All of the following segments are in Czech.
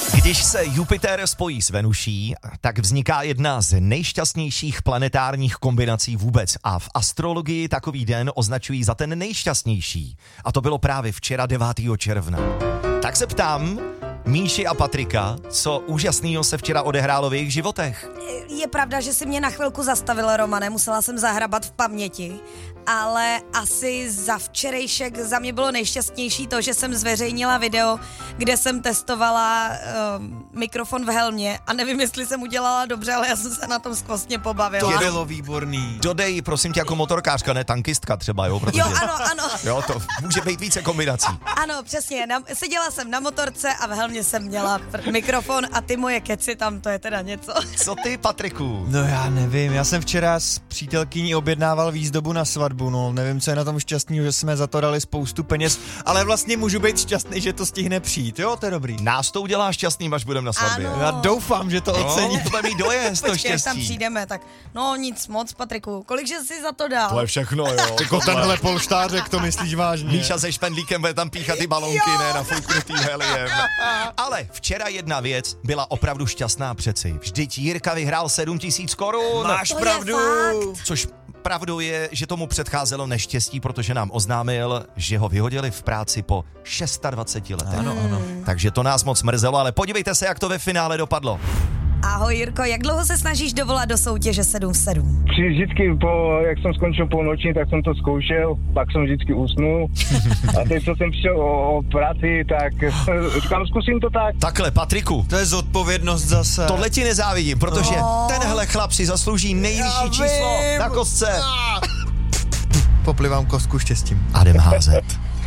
Když se Jupiter spojí s Venuší, tak vzniká jedna z nejšťastnějších planetárních kombinací vůbec a v astrologii takový den označují za ten nejšťastnější. A to bylo právě včera 9. června. Tak se ptám Míši a Patrika, co úžasného se včera odehrálo v jejich životech. Je pravda, že si mě na chvilku zastavil, Romane, musela jsem zahrabat v paměti, ale asi za včerejšek za mě bylo nejšťastnější to, že jsem zveřejnila video, kde jsem testovala mikrofon v helmě a nevím, jestli jsem udělala dobře, ale já jsem se na tom skvostně pobavila. To bylo výborný. Dodej, prosím tě, jako motorkářka, ne tankistka třeba, jo? Protože, Jo, ano. Jo, to může být více kombinací. Ano, přesně, seděla jsem na motorce a v helmě jsem měla mikrofon a ty moje keci tam, to je teda něco. Co ty, Patriku? No já nevím, já jsem včera s přítelkyní objednával výzdobu na svatbu, no nevím, co je na tom šťastný, že jsme za to dali spoustu peněz, ale vlastně můžu být šťastný, že to stihne přijít, jo, to je dobrý. Nás to udělá šťastným, až budeme na svatbě. Ano. Já doufám, že to ocení. No, budeme mít dojezd, to Počkej, až tam štěstí. přijdeme, tak no nic moc, Patriku, kolikže jsi za to dal? To je všechno, jo. Jako tenhle polštářek, to myslíš vážně? Míša se špendlíkem bude tam píchat ty balonky, ne nafouknutý heliem. Ale včera jedna věc byla opravdu šťastná přeci. Vždyť Jirka vyhrál 7 000 korun. Máš To je pravdu. fakt. Což pravdou je, že tomu předcházelo neštěstí, protože nám oznámil, že ho vyhodili v práci po 26 letech. Ano. Takže to nás moc mrzelo, ale podívejte se, jak to ve finále dopadlo. Ahoj Jirko, jak dlouho se snažíš dovolat do soutěže 7 v 7? Vždycky, jak jsem skončil půlnoční, tak jsem to zkoušel, pak jsem vždycky usnul. A teď, co jsem přišel o práci, tak říkám, zkusím to tak. Takhle, Patriku, To je zodpovědnost zase. tohle ti nezávidím, protože tenhle chlap si zaslouží nejvyšší číslo na kostce. Poplivám kostku štěstím. A jdem házet.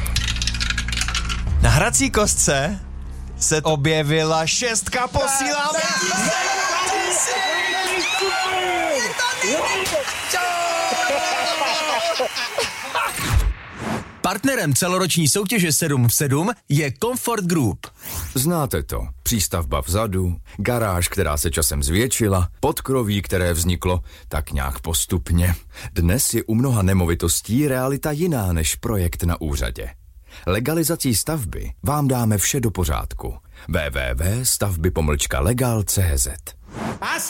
Na hrací kostce se objevila 6, posíláme ti se! Partnerem celoroční soutěže 7 v 7 je Comfort Group. Znáte to. Přístavba vzadu, garáž, která se časem zvětšila, podkroví, které vzniklo tak nějak postupně. Dnes je u mnoha nemovitostí realita jiná než projekt na úřadě. Legalizací stavby vám dáme vše do pořádku. www.stavby-legal.cz